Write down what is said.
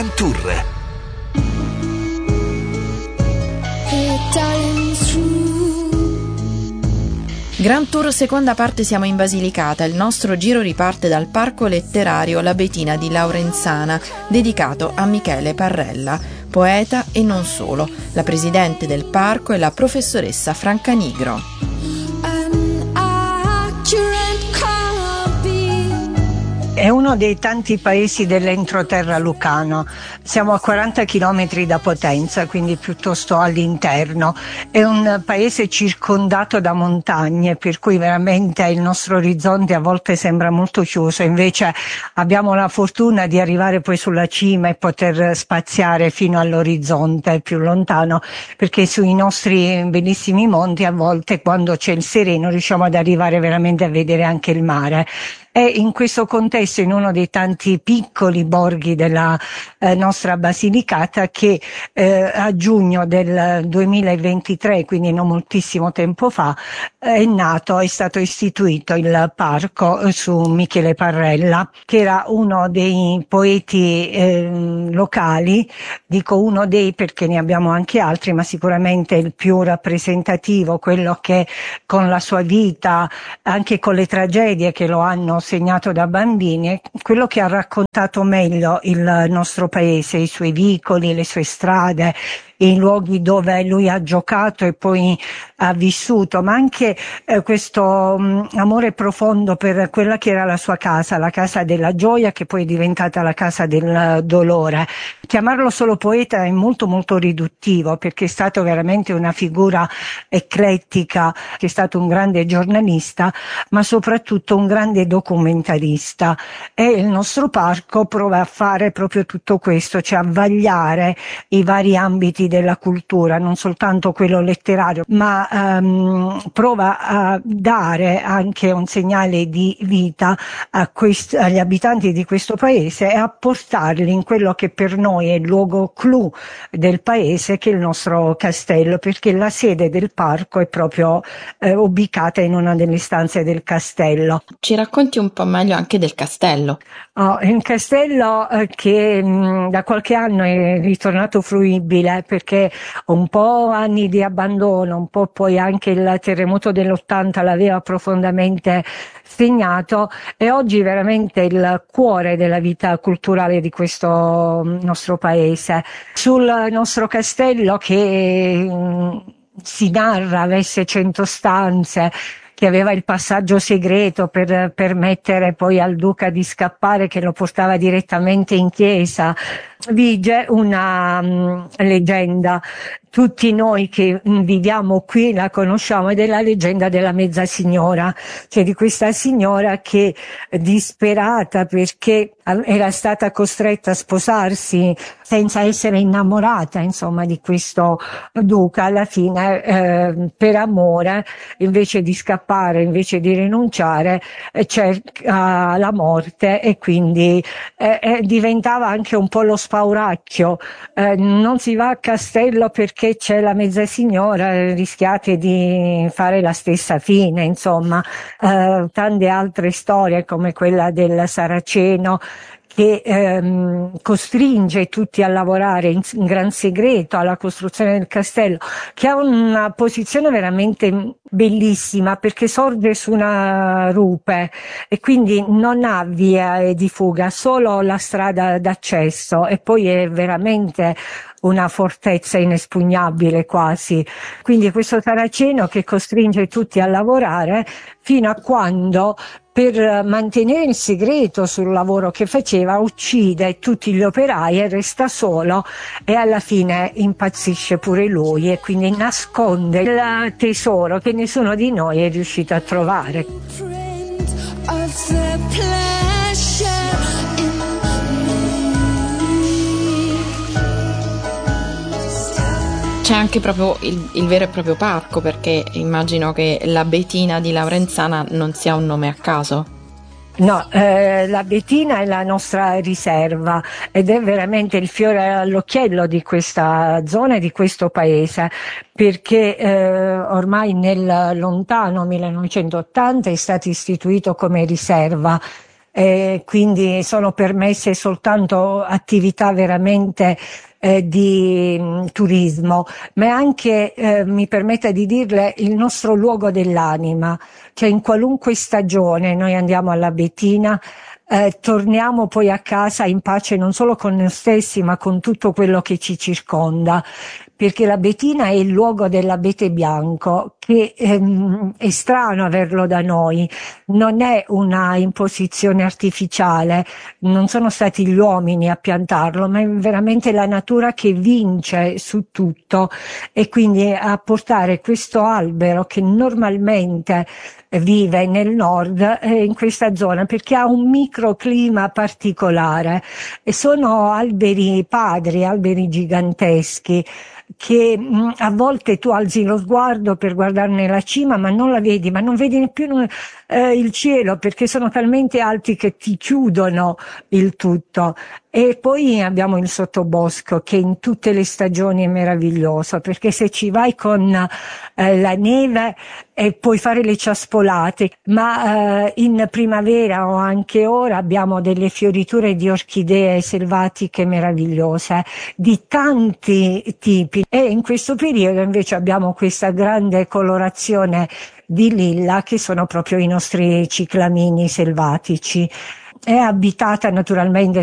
Grand Tour. Grand Tour seconda parte, siamo in Basilicata. Il nostro giro riparte dal parco letterario La Betina di Laurenzana, dedicato a Michele Parrella, poeta e non solo. La presidente del parco è la professoressa Franca Nigro. È uno dei tanti paesi dell'entroterra lucano. Siamo a 40 chilometri da Potenza, quindi piuttosto all'interno. È un paese circondato da montagne, per cui veramente il nostro orizzonte a volte sembra molto chiuso. Invece abbiamo la fortuna di arrivare poi sulla cima e poter spaziare fino all'orizzonte più lontano, perché sui nostri bellissimi monti a volte, quando c'è il sereno, riusciamo ad arrivare veramente a vedere anche il mare. È in questo contesto, in uno dei tanti piccoli borghi della nostra Basilicata, che a giugno del 2023, quindi non moltissimo tempo fa, è stato istituito il parco su Michele Parrella, che era uno dei poeti locali. Dico uno dei perché ne abbiamo anche altri, ma sicuramente il più rappresentativo, quello che con la sua vita, anche con le tragedie che lo hanno segnato da bambini, quello che ha raccontato meglio il nostro paese, i suoi vicoli, le sue strade, i luoghi dove lui ha giocato e poi ha vissuto, ma anche questo amore profondo per quella che era la sua casa, la casa della gioia, che poi è diventata la casa del dolore. Chiamarlo solo poeta è molto molto riduttivo, perché è stato veramente una figura eclettica, che è stato un grande giornalista, ma soprattutto un grande documentarista. E il nostro parco prova a fare proprio tutto questo, cioè a vagliare i vari ambiti della cultura, non soltanto quello letterario, ma prova a dare anche un segnale di vita agli abitanti di questo paese e a portarli in quello che per noi è il luogo clou del paese, che è il nostro castello, perché la sede del parco è proprio ubicata in una delle stanze del castello. Ci racconti un po' meglio anche del castello? È un castello che da qualche anno è ritornato fruibile, perché un po' anni di abbandono, un po' poi anche il terremoto dell'80 l'aveva profondamente segnato, e oggi veramente il cuore della vita culturale di questo nostro paese. Sul nostro castello, che si narra avesse 100 stanze, che aveva il passaggio segreto per permettere poi al duca di scappare, che lo portava direttamente in chiesa, vige una leggenda. Tutti noi che viviamo qui la conosciamo, ed è la leggenda della mezza signora, cioè di questa signora che, disperata perché era stata costretta a sposarsi senza essere innamorata, insomma, di questo duca, alla fine per amore, invece di scappare, invece di rinunciare, cerca la morte, e quindi diventava anche un po' lo spauracchio. Non si va a castello perché c'è la mezza signora, rischiate di fare la stessa fine, insomma. Tante altre storie, come quella del Saraceno, che costringe tutti a lavorare in gran segreto alla costruzione del castello, che ha una posizione veramente bellissima, perché sorge su una rupe e quindi non ha via di fuga, solo la strada d'accesso, e poi è veramente una fortezza inespugnabile quasi. Quindi questo Saraceno che costringe tutti a lavorare, fino a quando, per mantenere il segreto sul lavoro che faceva, uccide tutti gli operai e resta solo, e alla fine impazzisce pure lui, e quindi nasconde il tesoro che nessuno di noi è riuscito a trovare. C'è anche proprio il vero e proprio parco, perché immagino che la Betina di Laurenzana non sia un nome a caso. No, la Betina è la nostra riserva, ed è veramente il fiore all'occhiello di questa zona e di questo paese, perché ormai nel lontano 1980 è stato istituito come riserva. quindi sono permesse soltanto attività veramente di turismo, ma è anche, mi permetta di dirle, il nostro luogo dell'anima, cioè in qualunque stagione noi andiamo alla Betina, torniamo poi a casa in pace non solo con noi stessi ma con tutto quello che ci circonda, perché la Betina è il luogo dell'abete bianco, che è strano averlo da noi, non è una imposizione artificiale, non sono stati gli uomini a piantarlo, ma è veramente la natura che vince su tutto, e quindi a portare questo albero che normalmente vive nel nord in questa zona, perché ha un microclima particolare, e sono alberi padri, alberi giganteschi, che a volte tu alzi lo sguardo per guardarne la cima ma non la vedi, ma non vedi più il cielo, perché sono talmente alti che ti chiudono il tutto. E poi abbiamo il sottobosco, che in tutte le stagioni è meraviglioso, perché se ci vai con la neve puoi fare le ciaspolate, ma in primavera o anche ora abbiamo delle fioriture di orchidee selvatiche meravigliose di tanti tipi, e in questo periodo invece abbiamo questa grande colorazione di lilla, che sono proprio i nostri ciclamini selvatici. È abitata naturalmente